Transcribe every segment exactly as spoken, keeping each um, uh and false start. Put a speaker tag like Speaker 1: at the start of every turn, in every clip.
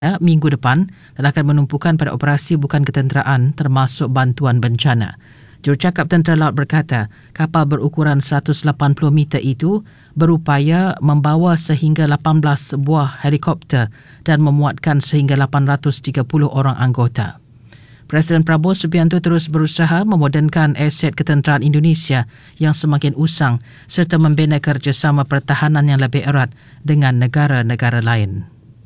Speaker 1: minggu depan dan akan menumpukan pada operasi bukan ketenteraan termasuk bantuan bencana. Jurucakap Tentera Laut berkata, kapal berukuran seratus lapan puluh meter itu berupaya membawa sehingga lapan belas buah helikopter dan memuatkan sehingga lapan ratus tiga puluh orang anggota. Presiden Prabowo Subianto terus berusaha memodernkan aset ketenteraan Indonesia yang semakin usang serta membina kerjasama pertahanan yang lebih erat dengan negara-negara lain.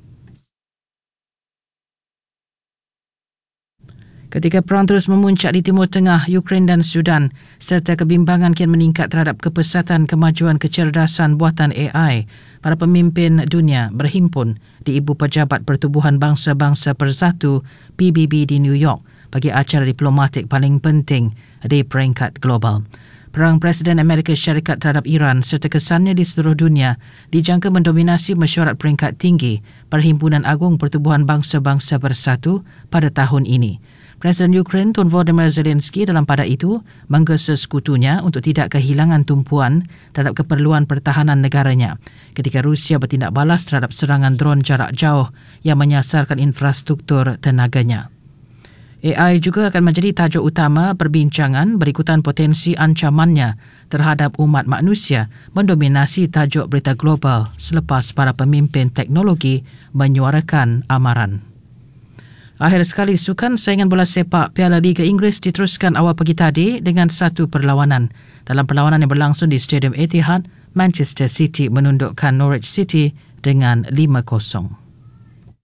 Speaker 1: Ketika perang terus memuncak di Timur Tengah, Ukraine dan Sudan serta kebimbangan kian meningkat terhadap kepesatan kemajuan kecerdasan buatan A I, para pemimpin dunia berhimpun di Ibu Pejabat Pertubuhan Bangsa-Bangsa Bersatu P B B di New York bagi acara diplomatik paling penting di peringkat global. Perang Presiden Amerika Syarikat terhadap Iran serta kesannya di seluruh dunia dijangka mendominasi mesyuarat peringkat tinggi Perhimpunan Agung Pertubuhan Bangsa-Bangsa Bersatu pada tahun ini. Presiden Ukraine Tun Volodymyr Zelensky dalam pada itu menggesa sekutunya untuk tidak kehilangan tumpuan terhadap keperluan pertahanan negaranya ketika Rusia bertindak balas terhadap serangan dron jarak jauh yang menyasarkan infrastruktur tenaganya. A I juga akan menjadi tajuk utama perbincangan berikutan potensi ancamannya terhadap umat manusia mendominasi tajuk berita global selepas para pemimpin teknologi menyuarakan amaran. Akhir sekali, sukan saingan bola sepak Piala Liga Inggeris diteruskan awal pagi tadi dengan satu perlawanan. Dalam perlawanan yang berlangsung di Stadium Etihad, Manchester City menundukkan Norwich City dengan lima kosong.